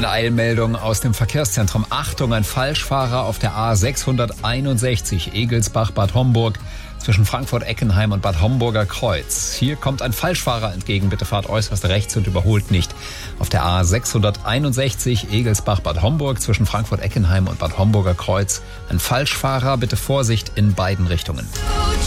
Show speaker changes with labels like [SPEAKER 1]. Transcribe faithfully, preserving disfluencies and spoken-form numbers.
[SPEAKER 1] Eine Eilmeldung aus dem Verkehrszentrum. Achtung, ein Falschfahrer auf der A sechshunderteinundsechzig Egelsbach-Bad Homburg zwischen Frankfurt-Eckenheim und Bad Homburger Kreuz. Hier kommt ein Falschfahrer entgegen. Bitte fahrt äußerst rechts und überholt nicht. Auf der A sechshunderteinundsechzig Egelsbach-Bad Homburg zwischen Frankfurt-Eckenheim und Bad Homburger Kreuz. Ein Falschfahrer, bitte Vorsicht in beiden Richtungen.